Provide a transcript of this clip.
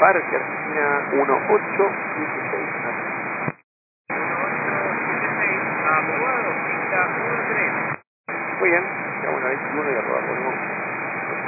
Parque Argentina 1816. Aprobado, pista 1-3. Muy bien, ya bueno, 21 y aprobado.